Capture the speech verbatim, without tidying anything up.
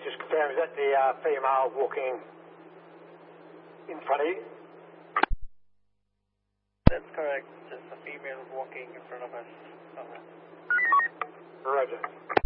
just confirm, is that the uh, female walking in front of you? That's correct. Just a female walking in front of us. Uh-huh. Roger.